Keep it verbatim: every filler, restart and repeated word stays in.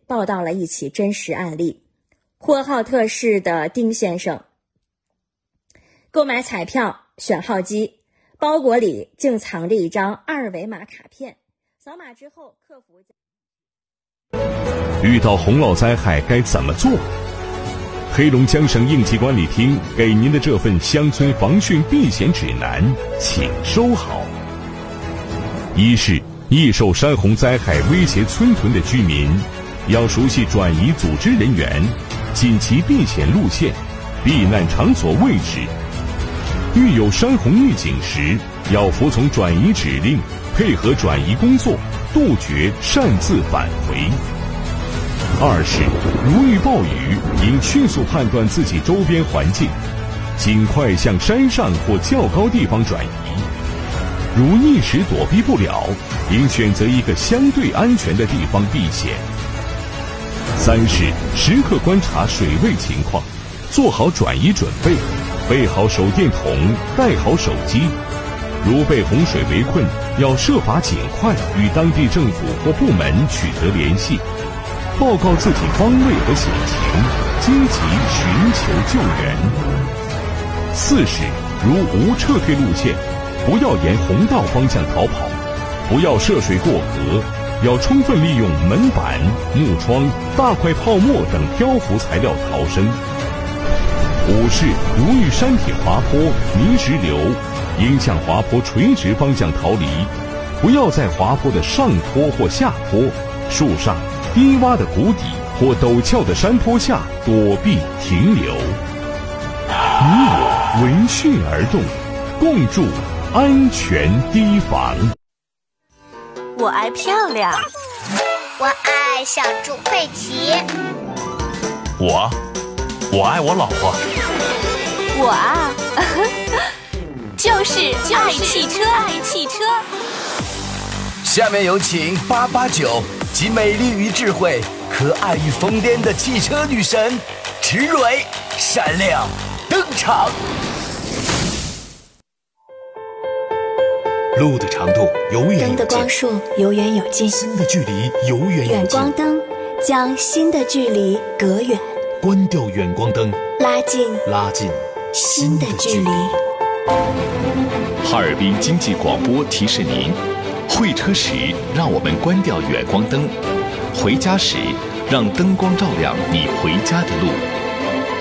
报道了一起真实案例。呼和浩特市的丁先生购买彩票选号机，包裹里竟藏着一张二维码卡片，扫码之后客服遇到洪涝灾害该怎么做？黑龙江省应急管理厅给您的这份乡村防汛避险指南，请收好。一是易受山洪灾害威胁村屯的居民，要熟悉转移组织人员、紧急避险路线、避难场所位置。遇有山洪预警时，要服从转移指令，配合转移工作，杜绝擅自返回。二是如遇暴雨，应迅速判断自己周边环境，尽快向山上或较高地方转移。如一时躲避不了，应选择一个相对安全的地方避险。三是时刻观察水位情况，做好转移准备，备好手电筒，带好手机。如被洪水围困，要设法尽快与当地政府或部门取得联系，报告自己方位和险情，积极寻求救援。四是如无撤退路线，不要沿洪道方向逃跑，不要涉水过河，要充分利用门板、木窗、大块泡沫等漂浮材料逃生。五是如遇山体滑坡、泥石流，应向滑坡垂直方向逃离，不要在滑坡的上坡或下坡、树上、低洼的谷底或陡峭的山坡下躲避停留。你我闻讯而动，共筑安全堤防。 我爱漂亮， 我爱小猪佩奇。 我，我爱我老婆。 我啊，就是爱汽车，爱汽车。 下面有请八八九集美丽与智慧、可爱与疯癫的汽车女神池蕊闪亮登场。 路的长度由远有近， 灯的光束有远有近， 心的距离由远有近。 远光灯将心的距离隔远， 关掉远光灯， 拉近拉近心的距离。 哈尔滨经济广播提示您：会车时让我们关掉远光灯，回家时让灯光照亮你回家的路。